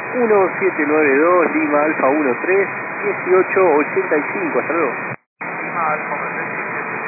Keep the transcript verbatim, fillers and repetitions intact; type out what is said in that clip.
uno siete nueve dos Lima Alfa uno tres dieciocho ochenta y cinco. Hasta luego.